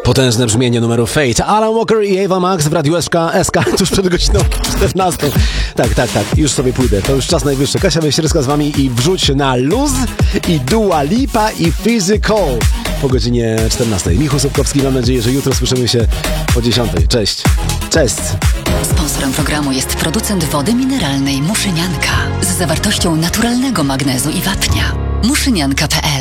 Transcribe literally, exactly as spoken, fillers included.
Potężne brzmienie numeru Fate. Alan Walker i Ava Max w Radiu S K, S K tuż przed godziną czternastą. Tak, tak, tak, już sobie pójdę. To już czas najwyższy. Kasia Wieśrowska z wami i wrzuć na luz i Dua Lipa i Physical po godzinie czternastej. Michał Sobkowski, mam nadzieję, że jutro słyszymy się o dziesiątej. Cześć. Cześć. Sponsorem programu jest producent wody mineralnej Muszynianka z zawartością naturalnego magnezu i wapnia. muszynianka kropka pe el